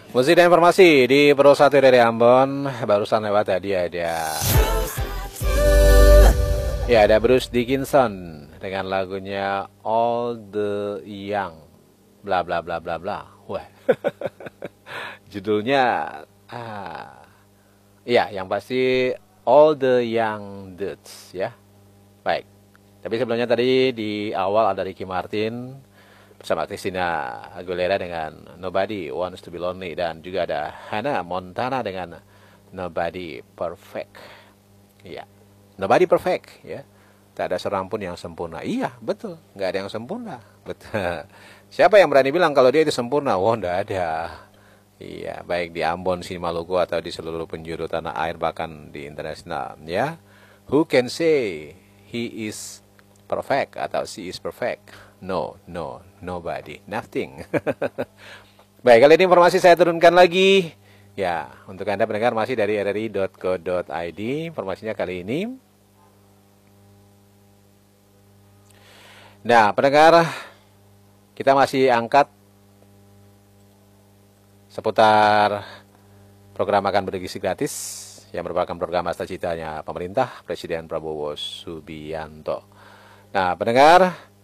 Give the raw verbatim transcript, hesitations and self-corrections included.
Musik dan informasi di Pro satu dari Ambon. Barusan lewat tadi ada Ya ada Bruce Dickinson dengan lagunya All the Young bla bla bla bla bla. Wah. Judulnya ah iya, yang pasti All the Young Dudes ya. Baik. Tapi sebelumnya tadi di awal ada Ricky Martin bersama Christina Aguilera dengan Nobody Wants to Be Lonely, dan juga ada Hannah Montana dengan Nobody Perfect. Iya, Nobody Perfect ya. Tak ada seorang pun yang sempurna. Iya, betul, nggak ada yang sempurna. Betul. Siapa yang berani bilang kalau dia itu sempurna? Wah, nggak ada. Iya, baik di Ambon, sini Maluku, atau di seluruh penjuru tanah air, bahkan di internasional ya. Who can say he is perfect atau she is perfect? No, no, nobody, nothing. Baik, kali ini informasi saya turunkan lagi. Ya, untuk Anda pendengar masih dari r r i dot co dot i d. Informasinya kali ini. Nah, pendengar, kita masih angkat seputar program makan bergizi gratis yang merupakan program cita-citanya pemerintah Presiden Prabowo Subianto. Nah, pendengar,